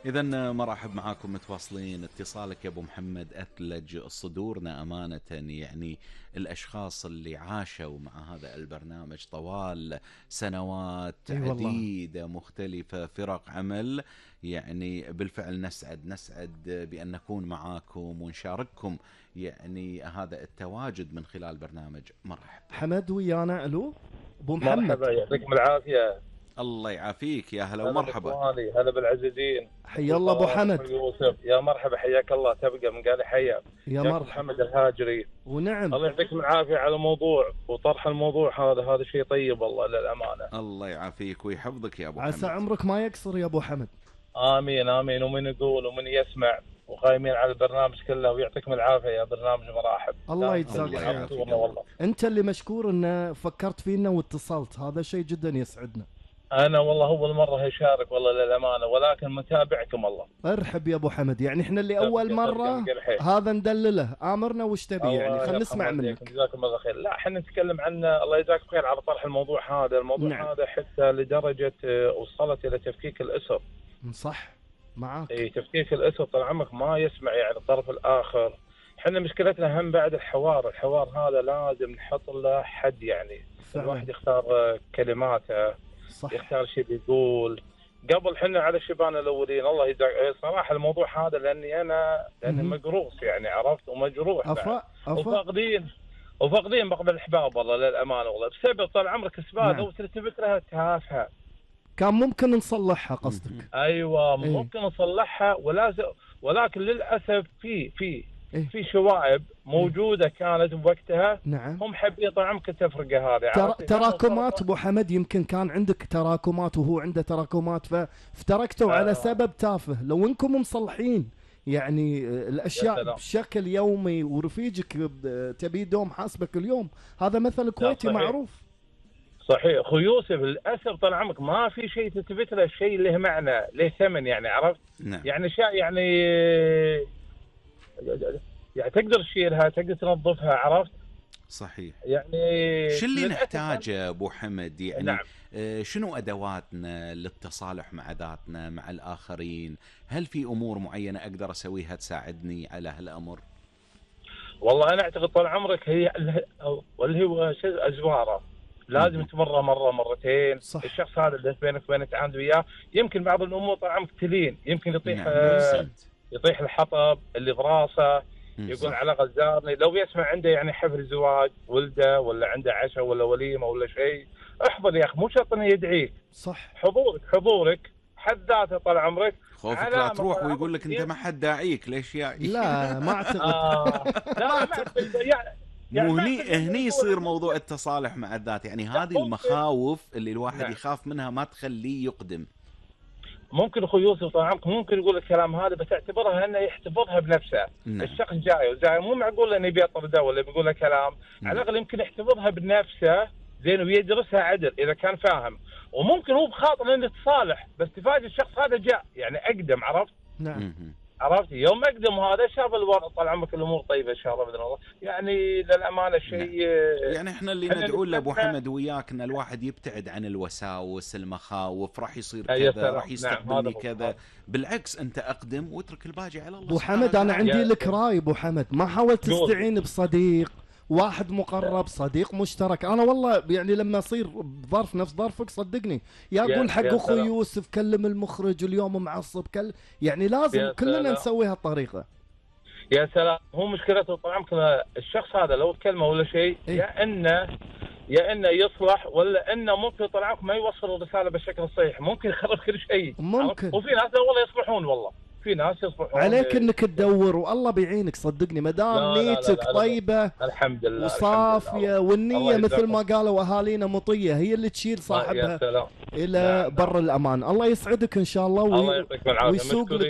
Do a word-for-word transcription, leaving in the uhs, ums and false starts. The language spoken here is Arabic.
إذا مرحب معاكم متواصلين. اتصالك يا أبو محمد أثلج صدورنا أمانة. يعني الأشخاص اللي عاشوا مع هذا البرنامج طوال سنوات اي أيوة والله. عديدة مختلفة، فرق عمل، يعني بالفعل نسعد نسعد بأن نكون معاكم ونشارككم يعني هذا التواجد من خلال برنامج مرحب. حمد ويانا. الو ابو محمد. مرحبا، يعطيكم العافيه. الله يعافيك، يا هلا هلا ومرحبا. باخواني، هلا بالعزيزين. حيا الله ابو حمد. يوسف يا مرحبا، حياك الله. تبقى من قال حيا يا مرحبا محمد الهاجري. ونعم. الله يعطيكم العافيه على الموضوع وطرح الموضوع هذا، هذا شيء طيب والله للامانه. الله يعافيك ويحفظك يا ابو حمد. عسى عمرك ما يقصر يا ابو حمد. امين امين. ومن يقول ومن يسمع وقايمين على البرنامج كله، ويعطيكم العافيه يا برنامج مراحب. الله يجزاك خير. والله انت اللي مشكور ان فكرت فينا واتصلت، هذا شيء جدا يسعدنا. انا والله اول مره اشارك والله للامانه، ولكن متابعكم الله. ارحب يا ابو حمد، يعني احنا اللي اول مره هذا ندلله. امرنا وش تبي يعني، خلينا نسمع منك. جزاكم الله خير. لا احنا نتكلم عن الله يجزاك خير على طرح الموضوع هذا. الموضوع نعم. هذا حتى لدرجه وصلت الى تفكيك الاسر. صح معاك. اي تفكيك الاسر طال عمرك ما يسمع يعني الطرف الاخر. احنا مشكلتنا هم بعد الحوار، الحوار هذا لازم نحط له حد يعني. فعلا. الواحد يختار كلماته، صح. يختار شيء بيقول قبل. حنا على الشبان الاولين الله يجزاك صراحه الموضوع هذا، لاني انا لاني مقروص يعني، عرفت، ومجروح أفا أفا. وفاقدين وفاقدين بقبل الاحباب والله للامانه والله، بسبب طال عمرك اسباب نعم. وتلتفت لها تافهه كان ممكن نصلحها قصدك. ايوه ايه؟ ممكن نصلحها، ولازم ولكن للاسف في في إيه؟ في شوائب موجوده كانت بوقتها. نعم. هم حابين طال عمرك التفرقه هذه. تر... تراكمات ابو حمد، يمكن كان عندك تراكمات وهو عنده تراكمات، فافترقتوا آه. على سبب تافه. لو انكم مصلحين يعني الاشياء بشكل يومي، ورفيجك تبي دوم حاسبك اليوم، هذا مثل كويتي معروف. صحيح اخو يوسف، للاسف طال عمرك ما في شيء تثبت له شيء له معنى له ثمن يعني، عرفت؟ نعم. يعني شيء يعني يعني تقدر تشيلها، تقدر تنظفها، عرفت؟ صحيح. يعني شو اللي نحتاجه ابو حمد يعني؟ نعم. آه شنو ادواتنا للتصالح مع ذاتنا مع الاخرين؟ هل في امور معينه اقدر اسويها تساعدني على هالامر؟ والله انا اعتقد طال عمرك هي واللي هو ازواره لازم تمره مره مرتين. صح. الشخص هذا اللي بينك وبين تعاند وياه، يمكن بعض الامور طال عمرك تلين، يمكن يطيح نعم. آه يطيح الحطب اللي براسه، يقول على غزارني. لو يسمع عنده يعني حفل زواج ولده، ولا عنده عشاء ولا وليمه ولا شيء، احضر يا اخي، مو شرط انه يدعيك. صح. حضورك حضورك حد ذاته طال عمرك. خوفك لا تروح ويقول لك انت ما حد داعيك ليش يا لا ما اعتقد. آه لا ما اعتقد يعني. مو هني هني يصير موضوع التصالح مع الذات يعني. هذه المخاوف اللي الواحد نعم. يخاف منها ما تخليه يقدم. ممكن اخوي يوسف طال عمرك ممكن يقول الكلام هذا، بس اعتبرها انه يحتفظها بنفسه. نعم. الشخص جاي وزاي، مو معقول انه يبيطر ده ولا بيقول له كلام. نعم. على الاقل يمكن يحتفظها بنفسه زين ويدرسها عدل اذا كان فاهم، وممكن هو بخاطر انه يتصالح، بس تفاجئ الشخص هذا جاء يعني اقدم، عرفت؟ نعم. عرفت يوم اقدم هذا شاف الوضع طال عمرك الامور طيبه ان شاء الله باذن الله يعني. للامانه شيء يعني احنا اللي ندعو له ابو حمد وياك ان الواحد يبتعد عن الوساوس المخاوف، راح يصير كذا، راح يستقبلني نعم. كذا. بالعكس انت اقدم واترك الباقي على الله. ابو حمد انا عندي لك راي ابو حمد، ما حاولت تستعين بصديق واحد مقرب، صديق مشترك. انا والله يعني لما اصير بظرف نفس ظرفك صدقني يا اقول حق اخوي يوسف كلم المخرج اليوم معصب كل يعني لازم كلنا نسوي هالطريقه. يا سلام. هو مشكلته طبعا الشخص هذا لو كلمه ولا شيء إيه؟ يا انه يا انه يصلح، ولا انه ممكن طبعا ما يوصل الرساله بالشكل الصحيح، ممكن يخرب كل شيء. ممكن. وفي ناس والله يصلحون، والله في ناس يصلحون. عليك انك تدور والله بيعينك صدقني، ما دام نيتك طيبه الحمد لله وصافيه، والنيه مثل ما قالوا اهالينا مطيه هي اللي تشيل صاحبها الى بر الامان. الله يسعدك ان شاء الله ويسوق لك